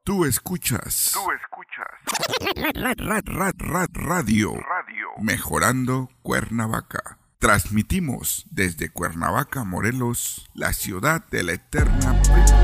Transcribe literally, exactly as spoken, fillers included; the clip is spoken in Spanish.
Tú escuchas. Tú escuchas. Rad, rad, rad, rad, radio. Radio. Mejorando Cuernavaca. Transmitimos desde Cuernavaca, Morelos, la ciudad de la eterna primavera.